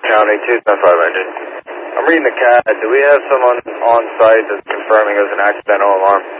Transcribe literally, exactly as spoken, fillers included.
County, two seven five hundred. I'm reading the C A D. Do we have someone on site that's confirming it was an accidental alarm?